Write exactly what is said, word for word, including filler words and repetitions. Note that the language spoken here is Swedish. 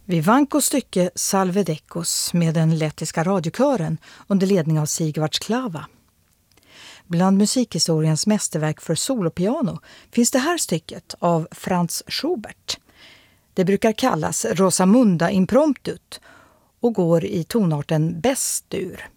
Vivankos stycke Salve Decos med den lettiska radiokören under ledning av Sigvard Sklava. Bland musikhistoriens mästerverk för solopiano finns det här stycket av Franz Schubert. Det brukar kallas Rosamunda impromptut och går i tonarten Bess-dur.